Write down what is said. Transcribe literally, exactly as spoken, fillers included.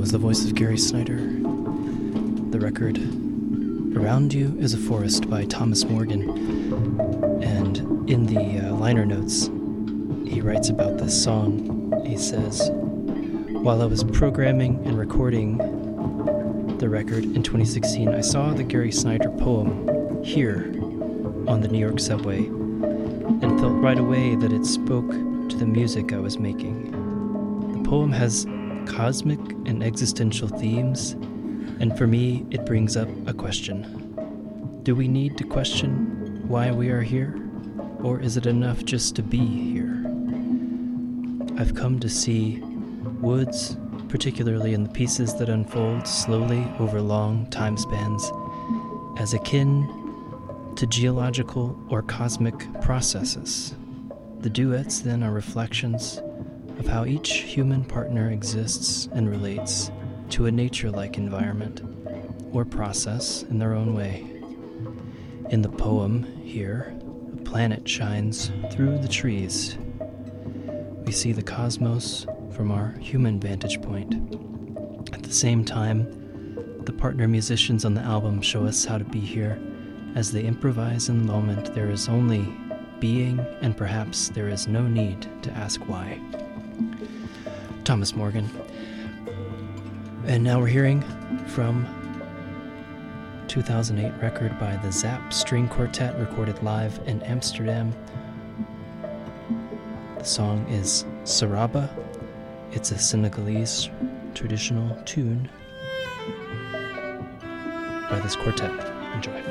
was the voice of Gary Snyder. The record Around You is a Forest by Thomas Morgan. And in the uh, liner notes, he writes about this song. He says, while I was programming and recording the record in twenty sixteen, I saw the Gary Snyder poem Here on the New York subway and felt right away that it spoke to the music I was making. The poem has cosmic and existential themes, and for me, it brings up a question. Do we need to question why we are here, or is it enough just to be here? I've come to see woods, particularly in the pieces that unfold slowly over long time spans, as akin to geological or cosmic processes. The duets then are reflections of how each human partner exists and relates to a nature-like environment or process in their own way. In the poem here, a planet shines through the trees. We see the cosmos from our human vantage point. At the same time, the partner musicians on the album show us how to be here as they improvise in the moment. There is only being, and perhaps there is no need to ask why. Thomas Morgan. And now we're hearing from two thousand eight record by the Zap String Quartet, recorded live in Amsterdam. The song is Saraba. It's a Senegalese traditional tune by this quartet. Enjoy.